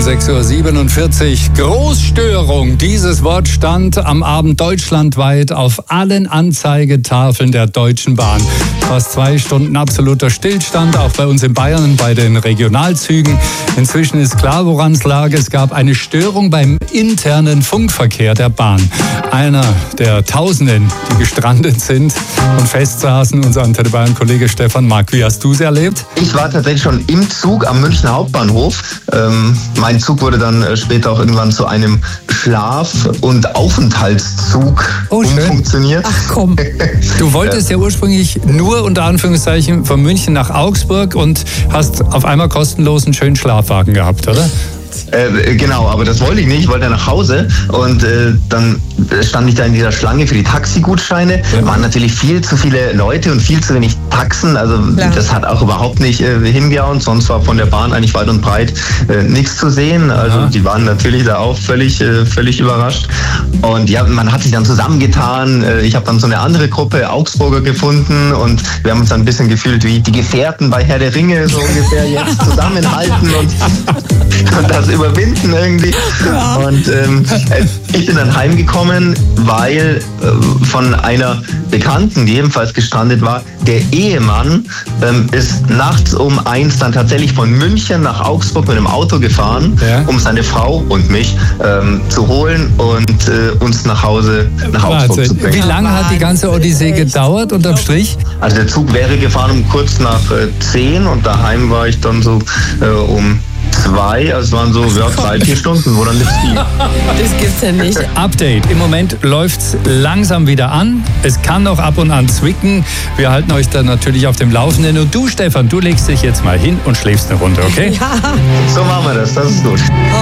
6:47 Uhr. Großstörung. Dieses Wort stand am Abend deutschlandweit auf allen Anzeigetafeln der Deutschen Bahn. Fast 2 Stunden absoluter Stillstand, auch bei uns in Bayern bei den Regionalzügen. Inzwischen ist klar, woran es lag. Es gab eine Störung beim internen Funkverkehr der Bahn. Einer der Tausenden, die gestrandet sind und festsaßen, unser Antenne Bayern-Kollege Stefan Mack. Wie hast du es erlebt? Ich war tatsächlich schon im Zug am Münchner Hauptbahnhof. Mein Zug wurde dann später auch irgendwann zu einem Schlaf- und Aufenthaltszug umfunktioniert. Ach komm. Du wolltest ja ursprünglich nur unter Anführungszeichen von München nach Augsburg und hast auf einmal kostenlos einen schönen Schlafwagen gehabt, oder? Genau, aber das wollte ich nicht. Ich wollte nach Hause und dann stand ich da in dieser Schlange für die Taxigutscheine. Ja. Waren natürlich viel zu viele Leute und viel zu wenig Taxen. Also das hat auch überhaupt nicht hingehauen. Sonst war von der Bahn eigentlich weit und breit nichts zu sehen. Also die waren natürlich da auch völlig überrascht. Und ja, man hat sich dann zusammengetan. Ich habe dann so eine andere Gruppe Augsburger gefunden und wir haben uns dann ein bisschen gefühlt wie die Gefährten bei Herr der Ringe, so ungefähr jetzt zusammenhalten und das überwinden irgendwie. Ja. Und ich bin dann heimgekommen, weil von einer Bekannten, die ebenfalls gestrandet war, der Ehemann ist nachts um 1 dann tatsächlich von München nach Augsburg mit dem Auto gefahren, um seine Frau und mich zu holen und uns nach Hause nach Augsburg zu bringen. Wie lange hat die ganze Odyssee gedauert unterm Strich? Also der Zug wäre gefahren um kurz nach 10 und daheim war ich dann so um 2, also es waren so 3-4 Stunden, wo dann nichts ging. Das gibt's ja nicht. Update. Im Moment läuft's langsam wieder an. Es kann noch ab und an zwicken. Wir halten euch dann natürlich auf dem Laufenden. Und du, Stefan, du legst dich jetzt mal hin und schläfst eine Runde, okay? Ja. So machen wir das ist gut.